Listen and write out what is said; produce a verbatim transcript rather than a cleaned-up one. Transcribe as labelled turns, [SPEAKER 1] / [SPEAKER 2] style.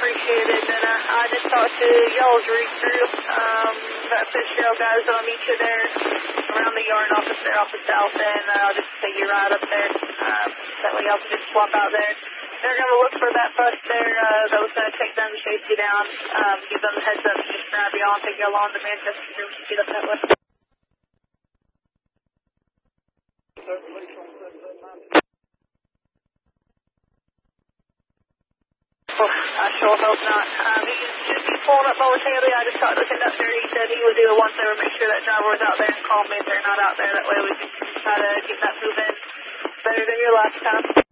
[SPEAKER 1] appreciate it. And uh, I just talked to y'all's read through. Um, that Fitzgerald guys, I'll meet you there around the yarn office there off the south end. Uh, I'll just take you right up there. Um, that way y'all can just swap out there. They're going to look for that bus there uh, that was going to take them to chase you down. Um, give them a heads up, just grab y'all and take y'all on to Manchester to get up that way. Well, I sure hope not. Um, he should be pulling up momentarily. I just talked to the conductor. He said he would do it once over, make sure that driver was out there and call me if they're not out there. That way we can try to get that moving better than your last time.